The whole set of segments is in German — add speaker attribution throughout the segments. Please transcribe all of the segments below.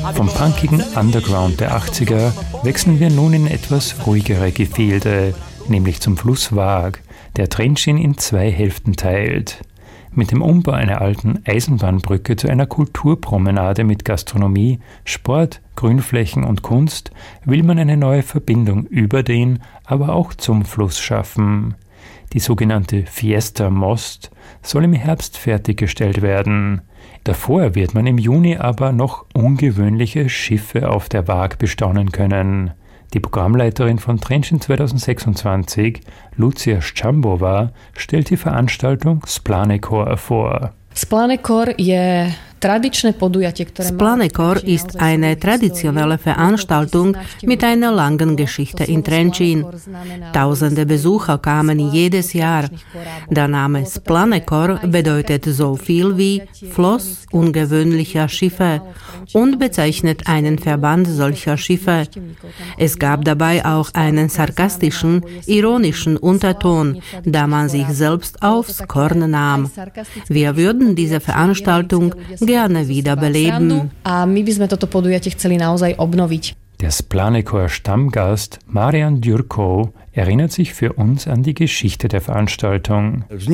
Speaker 1: Vom punkigen Underground der 80er wechseln wir nun in etwas ruhigere Gefilde, nämlich zum Fluss Waag, der Trenčín in 2 Hälften teilt. Mit dem Umbau einer alten Eisenbahnbrücke zu einer Kulturpromenade mit Gastronomie, Sport, Grünflächen und Kunst will man eine neue Verbindung über den, aber auch zum Fluss schaffen. Die sogenannte Fiesta Most soll im Herbst fertiggestellt werden. Davor wird man im Juni aber noch ungewöhnliche Schiffe auf der Waag bestaunen können. Die Programmleiterin von Trenčín 2026, Lucia Ščambová, stellt die Veranstaltung Splanekor vor.
Speaker 2: Splanekor ist eine traditionelle Veranstaltung mit einer langen Geschichte in Trenčín. Tausende Besucher kamen jedes Jahr. Der Name Splanekor bedeutet so viel wie Floß ungewöhnlicher Schiffe und bezeichnet einen Verband solcher Schiffe. Es gab dabei auch einen sarkastischen, ironischen Unterton, da man sich selbst aufs Korn nahm. Wir würden diese Veranstaltung gerne wiederbeleben.
Speaker 1: Der Splanekor-Stammgast Marian Djurko erinnert sich für uns an die Geschichte der Veranstaltung.
Speaker 3: Es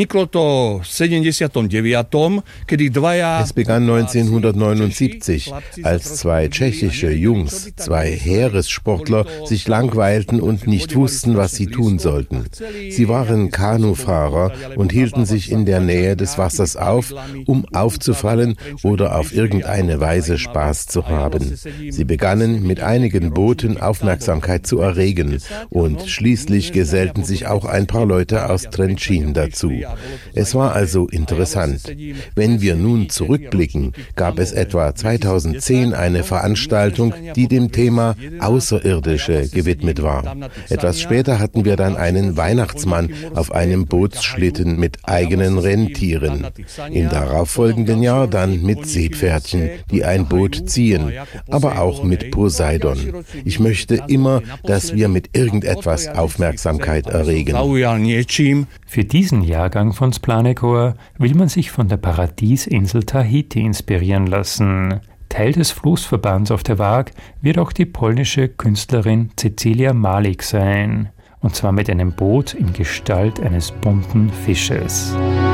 Speaker 3: begann 1979, als 2 tschechische Jungs, 2 Heeressportler, sich langweilten und nicht wussten, was sie tun sollten. Sie waren Kanufahrer und hielten sich in der Nähe des Wassers auf, um aufzufallen oder auf irgendeine Weise Spaß zu haben. Sie begannen mit einigen Booten Aufmerksamkeit zu erregen und schließlich gesellten sich auch ein paar Leute aus Trenčín dazu. Es war also interessant. Wenn wir nun zurückblicken, gab es etwa 2010 eine Veranstaltung, die dem Thema Außerirdische gewidmet war. Etwas später hatten wir dann einen Weihnachtsmann auf einem Bootsschlitten mit eigenen Rentieren. Im darauffolgenden Jahr dann mit Seepferdchen, die ein Boot ziehen, aber auch mit Poseidon. Ich möchte immer, dass wir mit irgendetwas Aufmerksamkeit erregen.
Speaker 1: Für diesen Jahrgang von Splanekor will man sich von der Paradiesinsel Tahiti inspirieren lassen. Teil des Floßverbands auf der Waag wird auch die polnische Künstlerin Cecilia Malik sein. Und zwar mit einem Boot in Gestalt eines bunten Fisches.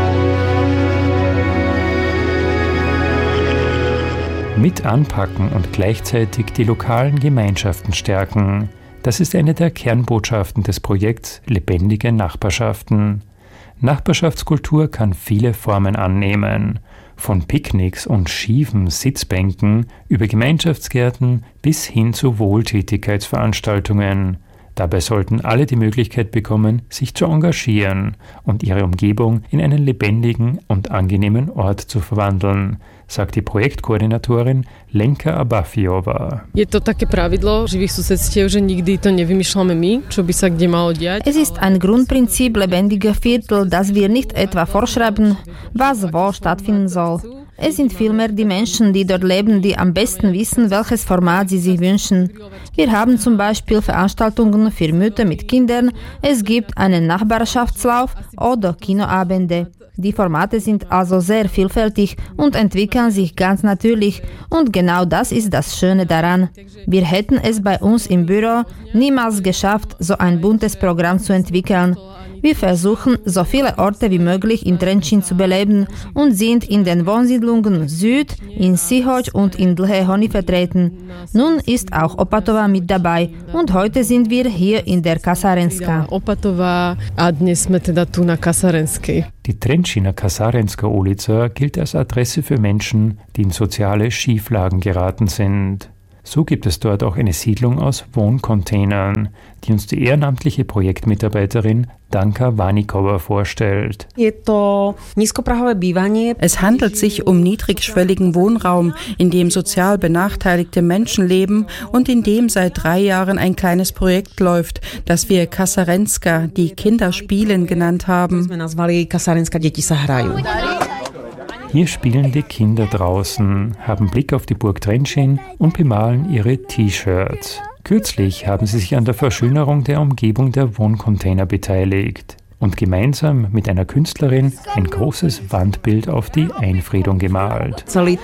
Speaker 1: Mit anpacken und gleichzeitig die lokalen Gemeinschaften stärken. Das ist eine der Kernbotschaften des Projekts Lebendige Nachbarschaften. Nachbarschaftskultur kann viele Formen annehmen. Von Picknicks und schiefen Sitzbänken über Gemeinschaftsgärten bis hin zu Wohltätigkeitsveranstaltungen. Dabei sollten alle die Möglichkeit bekommen, sich zu engagieren und ihre Umgebung in einen lebendigen und angenehmen Ort zu verwandeln, sagt die Projektkoordinatorin Lenka Abafiová.
Speaker 4: Es ist ein Grundprinzip lebendiger Viertel, dass wir nicht etwa vorschreiben, was wo stattfinden soll. Es sind vielmehr die Menschen, die dort leben, die am besten wissen, welches Format sie sich wünschen. Wir haben zum Beispiel Veranstaltungen für Mütter mit Kindern, es gibt einen Nachbarschaftslauf oder Kinoabende. Die Formate sind also sehr vielfältig und entwickeln sich ganz natürlich und genau das ist das Schöne daran. Wir hätten es bei uns im Büro niemals geschafft, so ein buntes Programm zu entwickeln. Wir versuchen, so viele Orte wie möglich in Trenčín zu beleben und sind in den Wohnsiedlungen Süd, in Sihoť und in Dlhé Hony vertreten. Nun ist auch Opatova mit dabei und heute sind wir hier in der Kasarenská.
Speaker 1: Die Trenčíner Kasarenská ulica gilt als Adresse für Menschen, die in soziale Schieflagen geraten sind. So gibt es dort auch eine Siedlung aus Wohncontainern, die uns die ehrenamtliche Projektmitarbeiterin Danka Vaníková vorstellt.
Speaker 5: Es handelt sich um niedrigschwelligen Wohnraum, in dem sozial benachteiligte Menschen leben und in dem seit 3 Jahren ein kleines Projekt läuft, das wir Kasarenská, die Kinder spielen, genannt haben.
Speaker 1: Hier spielen die Kinder draußen, haben Blick auf die Burg Trenčín und bemalen ihre T-Shirts. Kürzlich haben sie sich an der Verschönerung der Umgebung der Wohncontainer beteiligt. und gemeinsam mit einer Künstlerin ein großes Wandbild auf die Einfriedung gemalt.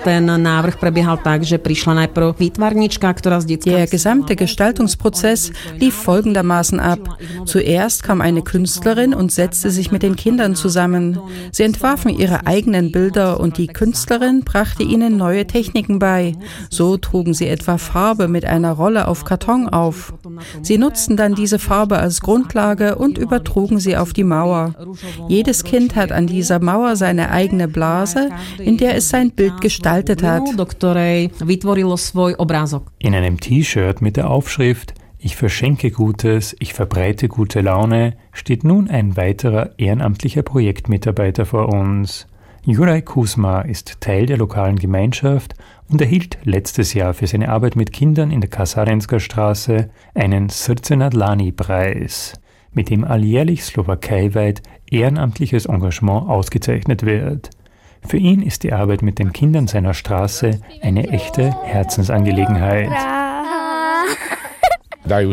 Speaker 5: Der gesamte Gestaltungsprozess lief folgendermaßen ab. Zuerst kam eine Künstlerin und setzte sich mit den Kindern zusammen. Sie entwarfen ihre eigenen Bilder und die Künstlerin brachte ihnen neue Techniken bei. So trugen sie etwa Farbe mit einer Rolle auf Karton auf. Sie nutzten dann diese Farbe als Grundlage und übertrugen sie auf die Mauer. Jedes Kind hat an dieser Mauer seine eigene Blase, in der es sein Bild gestaltet hat.
Speaker 1: In einem T-Shirt mit der Aufschrift „Ich verschenke Gutes, ich verbreite gute Laune“ steht nun ein weiterer ehrenamtlicher Projektmitarbeiter vor uns. Juraj Kuzma ist Teil der lokalen Gemeinschaft und erhielt letztes Jahr für seine Arbeit mit Kindern in der Kasarenska Straße einen Srce na dlani-Preis, mit dem alljährlich slowakeiweit ehrenamtliches Engagement ausgezeichnet wird. Für ihn ist die Arbeit mit den Kindern seiner Straße eine echte Herzensangelegenheit.
Speaker 6: Man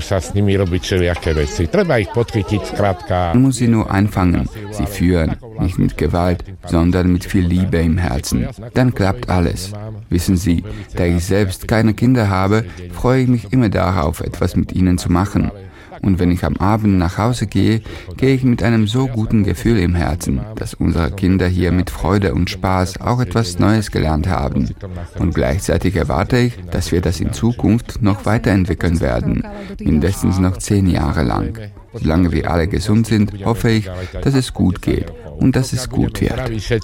Speaker 6: muss sie nur einfangen, sie führen, nicht mit Gewalt, sondern mit viel Liebe im Herzen. Dann klappt alles. Wissen Sie, da ich selbst keine Kinder habe, freue ich mich immer darauf, etwas mit ihnen zu machen. Und wenn ich am Abend nach Hause gehe, gehe ich mit einem so guten Gefühl im Herzen, dass unsere Kinder hier mit Freude und Spaß auch etwas Neues gelernt haben. Und gleichzeitig erwarte ich, dass wir das in Zukunft noch weiterentwickeln werden, mindestens noch 10 Jahre lang. Solange wir alle gesund sind, hoffe ich, dass es gut geht und dass es gut wird.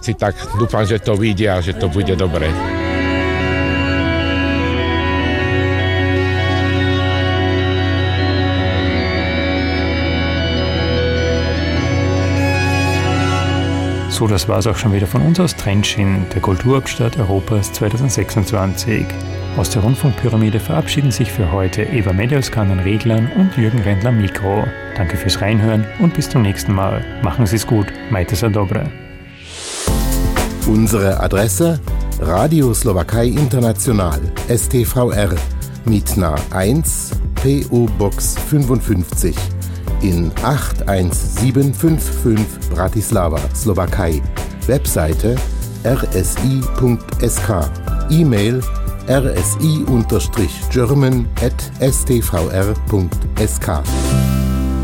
Speaker 1: So, das war es auch schon wieder von uns aus Trenčín, der Kulturhauptstadt Europas 2026. Aus der Rundfunkpyramide verabschieden sich für heute Eva Medelskan an den Reglern und Jürgen Rendler am Mikro. Danke fürs Reinhören und bis zum nächsten Mal. Machen Sie es gut. Majte sa dobre.
Speaker 3: Unsere Adresse: Radio Slowakei International, STVR, Mitna 1, PO Box 55. In 81755 Bratislava, Slowakei. Webseite rsi.sk. E-Mail rsi-german@stvr.sk.